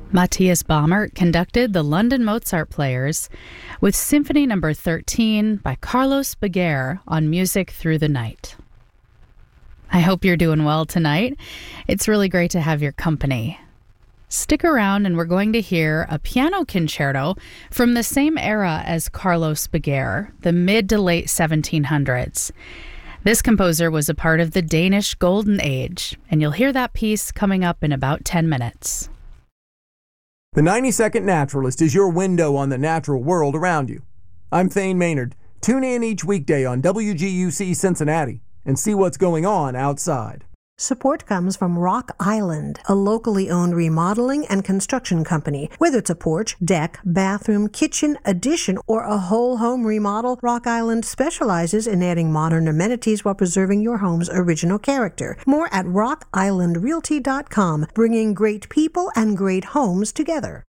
Matthias Baumert conducted the London Mozart Players with Symphony No. 13 by Carlos Beguer on Music Through the Night. I hope you're doing well tonight. It's really great to have your company. Stick around and we're going to hear a piano concerto from the same era as Carlos Beguer, the mid to late 1700s. This composer was a part of the Danish Golden Age, and you'll hear that piece coming up in about 10 minutes. The 90-Second Naturalist is your window on the natural world around you. I'm Thane Maynard. Tune in each weekday on WGUC Cincinnati and see what's going on outside. Support comes from Rock Island, a locally owned remodeling and construction company. Whether it's a porch, deck, bathroom, kitchen, addition, or a whole home remodel, Rock Island specializes in adding modern amenities while preserving your home's original character. More at rockislandrealty.com, bringing great people and great homes together.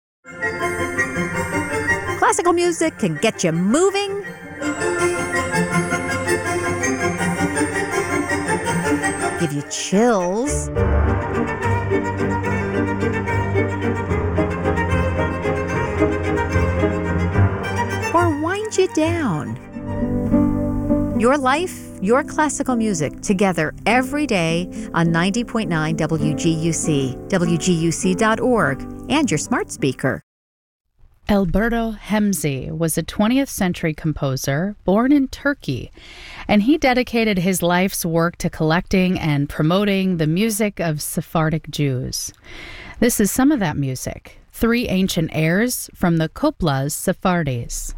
Classical music can get you moving, give you chills, or wind you down. Your life, your classical music, together every day on 90.9 WGUC, WGUC.org, and your smart speaker. Alberto Hemzi was a 20th century composer born in Turkey, and he dedicated his life's work to collecting and promoting the music of Sephardic Jews. This is some of that music, 3 ancient airs from the Coplas Sephardis.